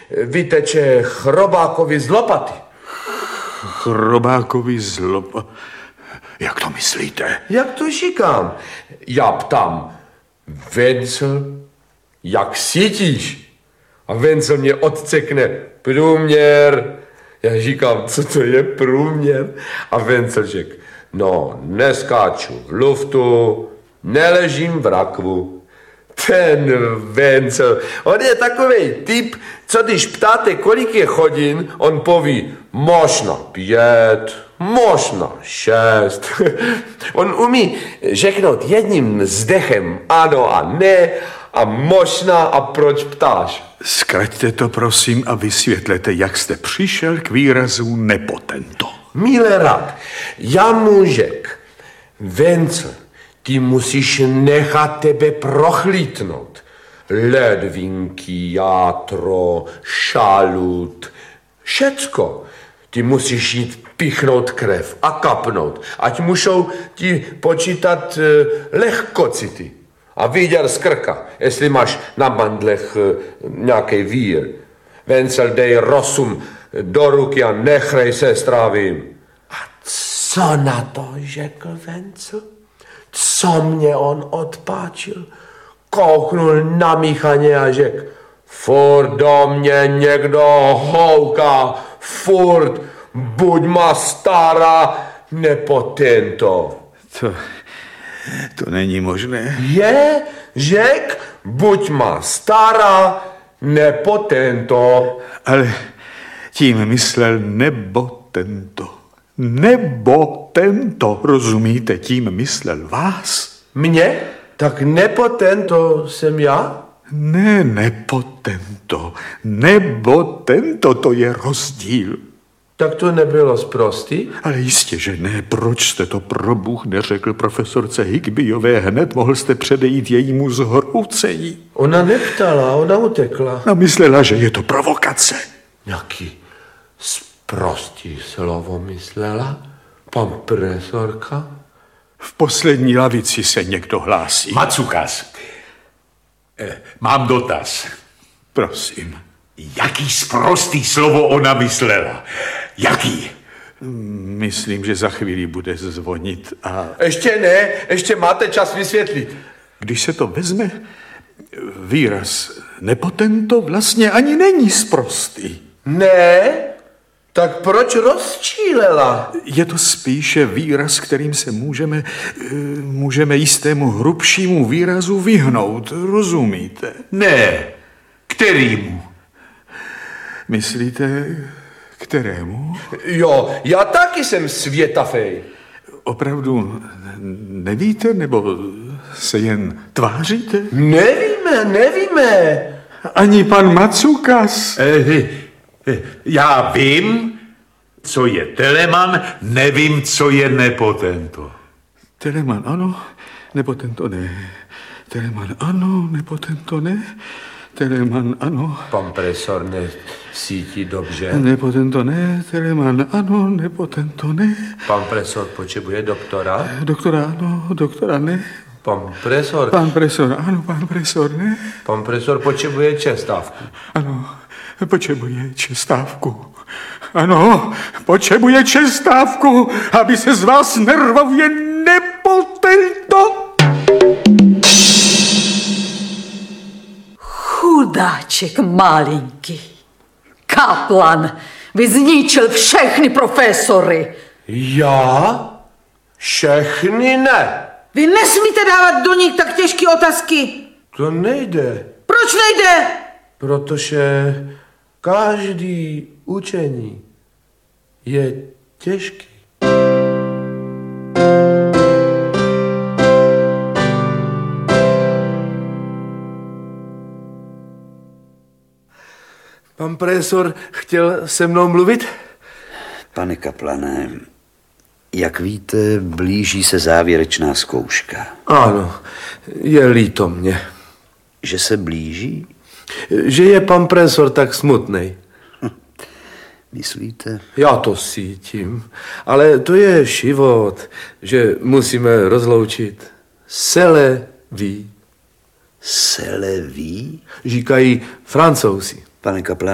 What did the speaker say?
vyteče chrobákovi z lopaty. Chrobákovi z lopaty? Jak to myslíte? Jak to říkám? Já ptám, Vencel, jak cítíš? A Vencel mě odcekne, průměr. Já říkám, co to je průměr? A Vencel řekl, no, neskáču v luftu, neležím v rakvu. Ten Vencel, on je takovej typ, co když ptáte, kolik je hodin, on poví, možná 5, možná 6. On umí řeknout jedním zdechem ano a ne a možná a proč ptáš. Zkraťte to prosím a vysvětlete, jak jste přišel k výrazu nepotento. Milorad, já mu řekl, Vencel, ty musíš nechat tebe prochlítnout. Ledvinky, játro, šalut, všecko. Ty musíš jít pichnout krev a kapnout, ať můžou ti počítat lehkocity. A vidět z krka, jestli máš na mandlech nějaký vír. Vencel, dej rozum do ruky a nechrej se strávím. A co na to řekl Vencel? Co mě on odpáčil? Kouknul na Michaně a řekl, furt do mě někdo houká, furt, buď má stará nepotento. To není možné. Je, řek, buď má stará nepotento. Ale tím myslel nebo tento. Nebo tento, rozumíte, tím myslel vás? Mě? Tak nepotento jsem já? Ne, nepotento. Nebo tento, to je rozdíl. Tak to nebylo sprostý? Ale jistě, že ne. Proč jste to pro Bůh neřekl profesorce Higbyové hned? Mohl jste předejít jejímu zhroucení. Ona neptala, ona utekla. A myslela, že je to provokace. Jaký sprostý slovo myslela? Pan profesorka? V poslední lavici se někdo hlásí. Macukas, mám dotaz. Prosím. Jaký sprostý slovo ona myslela? Jaký? Myslím, že za chvíli bude zvonit a... Ještě ne, ještě máte čas vysvětlit. Když se to vezme, výraz nepotento vlastně ani není sprostý. Ne? Tak proč rozčílela? Je to spíše výraz, kterým se můžeme jistému hrubšímu výrazu vyhnout, rozumíte? Ne, kterýmu? Myslíte, kterému? Jo, já taky jsem světafej. Opravdu nevíte, nebo se jen tváříte? Nevíme. Ani pan Macukas. Já vím, co je Telemann, nevím, co je nepotento. Telemann ano, nepotento ne. Telemann ano, nepotento ne. Telemann ano. Pan profesor necítí dobře. Nepotento ne, Telemann ano, nepotento ne. Pan profesor potřebuje doktora. Doktora ano, doktora ne. Pan profesor. Pan profesor ano, pan profesor ne. Pan profesor potřebuje čestávku. Ano, potřebuje čestávku. Ano, potřebuje čestávku, aby se z vás nervově nepotento. Chudáček malinký. Kaplan vyzničil všechny profesory. Já? Všechny ne. Vy nesmíte dávat do nich tak těžké otázky. To nejde. Proč nejde? Protože každý učení je těžký. Pan profesor chtěl se mnou mluvit? Pane Kaplane, jak víte, blíží se závěrečná zkouška. Ano, je líto mě. Že se blíží? Že je pan profesor tak smutnej. Myslíte? Já to cítím, ale to je život, že musíme rozloučit. Sele ví. Sele ví? Říkají Francouzi. Pane Kaplane,